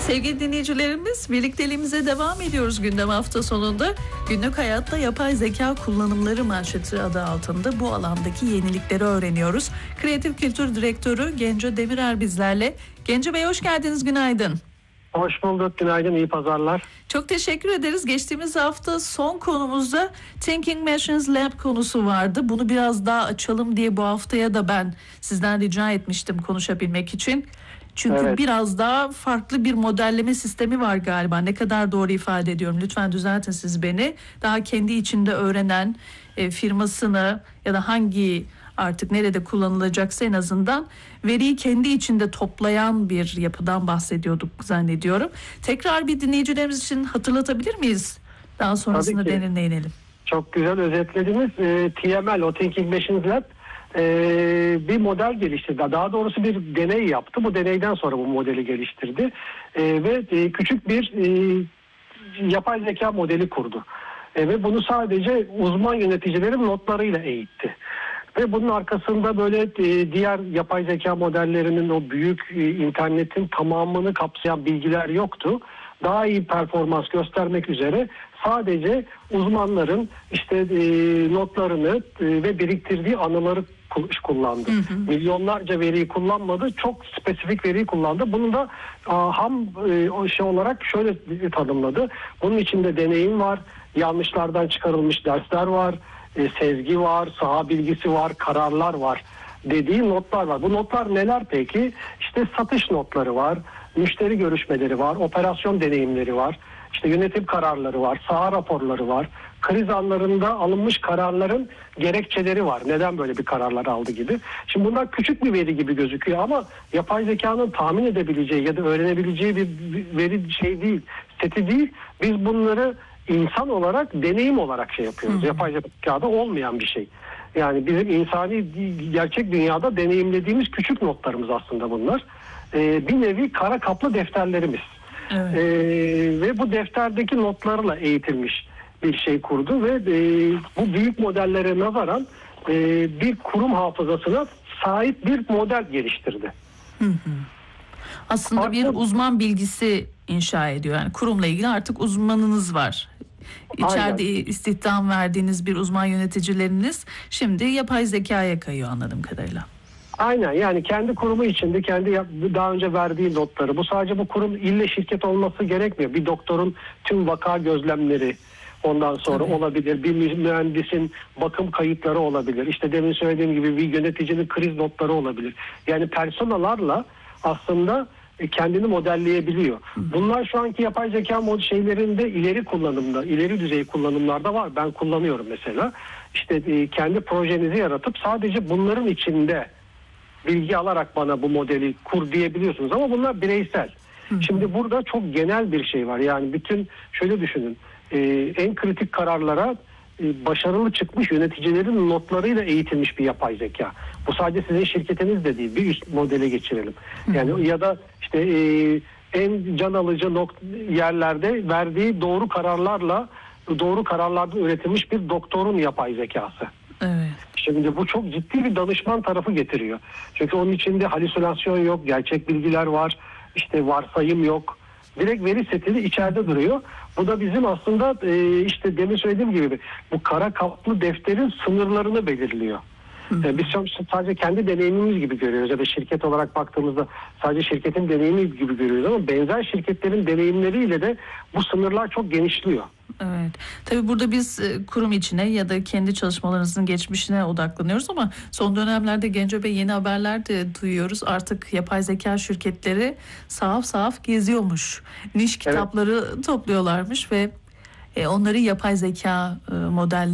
Sevgili dinleyicilerimiz, birlikteliğimize devam ediyoruz gündem hafta sonunda. Günlük hayatta yapay zeka kullanımları manşeti adı altında bu alandaki yenilikleri öğreniyoruz. Kreatif Kültür Direktörü Genco Demirer bizlerle. Genco Bey, hoş geldiniz, günaydın. Hoş bulduk, günaydın, iyi pazarlar. Çok teşekkür ederiz. Geçtiğimiz hafta son konumuzda Thinking Machines Lab konusu vardı. Bunu biraz daha açalım diye bu haftaya da ben sizden rica etmiştim konuşabilmek için. Çünkü evet, biraz daha farklı bir modelleme sistemi var galiba. Ne kadar doğru ifade ediyorum? Lütfen düzeltin siz beni. Daha kendi içinde öğrenen firmasını ya da hangi artık nerede kullanılacaksa en azından veriyi kendi içinde toplayan bir yapıdan bahsediyorduk zannediyorum. Tekrar bir dinleyicilerimiz için hatırlatabilir miyiz? Daha sonrasında derinine inelim. Çok güzel özetlediniz. TML, o Thinking Machines Lab bir model geliştirdi. Daha doğrusu bir deney yaptı. Bu deneyden sonra bu modeli geliştirdi. Ve küçük bir yapay zeka modeli kurdu. Ve bunu sadece uzman yöneticilerin notlarıyla eğitti. Ve bunun arkasında böyle diğer yapay zeka modellerinin o büyük internetin tamamını kapsayan bilgiler yoktu. Daha iyi performans göstermek üzere sadece uzmanların işte notlarını ve biriktirdiği anıları kullandı. Milyonlarca veriyi kullanmadı, çok spesifik veriyi kullandı. Bunu da ham şey olarak şöyle tanımladı. Bunun içinde deneyim var, yanlışlardan çıkarılmış dersler var, sezgi var, saha bilgisi var, kararlar var dediği notlar var. Bu notlar neler peki? İşte satış notları var, müşteri görüşmeleri var, operasyon deneyimleri var, işte yönetim kararları var, saha raporları var, kriz anlarında alınmış kararların gerekçeleri var. Neden böyle bir kararlar aldı gibi. Şimdi bunlar küçük bir veri gibi gözüküyor ama yapay zekanın tahmin edebileceği ya da öğrenebileceği bir veri şey değil, seti değil. Biz bunları İnsan olarak, deneyim olarak şey yapıyoruz. Yapay zekada olmayan bir şey. Yani bizim insani gerçek dünyada deneyimlediğimiz küçük notlarımız aslında bunlar. Bir nevi kara kaplı defterlerimiz. Evet. Ve bu defterdeki notlarla eğitilmiş bir şey kurdu ve bu büyük modellere nazaran bir kurum hafızasına sahip bir model geliştirdi. Aslında bir uzman bilgisi inşa ediyor. Yani kurumla ilgili artık uzmanınız var. İçeride istihdam verdiğiniz bir uzman yöneticileriniz şimdi yapay zekaya kayıyor anladığım kadarıyla. Aynen, yani kendi kurumu içinde kendi daha önce verdiği notları, bu sadece bu kurum ille şirket olması gerekmiyor. Bir doktorun tüm vaka gözlemleri ondan sonra olabilir. Bir mühendisin bakım kayıtları olabilir. İşte demin söylediğim gibi bir yöneticinin kriz notları olabilir. Yani personalarla aslında kendini modelleyebiliyor. Bunlar şu anki yapay zeka şeylerinde ileri kullanımda, ileri düzey kullanımlarda var. Ben kullanıyorum mesela. İşte kendi projenizi yaratıp sadece bunların içinde bilgi alarak bana bu modeli kur diyebiliyorsunuz ama bunlar bireysel. Şimdi burada çok genel bir şey var. Yani bütün şöyle düşünün. En kritik kararlara başarılı çıkmış yöneticilerin notlarıyla eğitilmiş bir yapay zeka. Bu sadece sizin şirketiniz de değil. Bir üst modele geçirelim. Yani ya da işte en can alıcı yerlerde verdiği doğru kararlardan üretilmiş bir doktorun yapay zekası. Evet. Şimdi bu çok ciddi bir danışman tarafı getiriyor. Çünkü onun içinde halüsinasyon yok, gerçek bilgiler var, işte varsayım yok. Direkt veri seti içeride duruyor. Bu da bizim aslında işte demin söylediğim gibi bu kara kaplı defterin sınırlarını belirliyor. Biz sadece kendi deneyimimiz gibi görüyoruz ya da şirket olarak baktığımızda sadece şirketin deneyimi gibi görüyoruz ama benzer şirketlerin deneyimleriyle de bu sınırlar çok genişliyor. Evet. Tabii burada biz kurum içine ya da kendi çalışmalarınızın geçmişine odaklanıyoruz ama son dönemlerde Genco Bey yeni haberler de duyuyoruz. Artık yapay zeka şirketleri sahaf geziyormuş. Niş kitapları topluyorlarmış ve onları yapay zeka modelleri